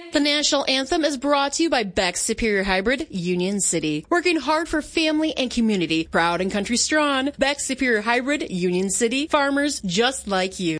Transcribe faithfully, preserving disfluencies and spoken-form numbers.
The national anthem is brought to you by Beck's Superior Hybrid, Union City. Working hard for family and community. Proud and country strong. Beck's Superior Hybrid, Union City. Farmers just like you.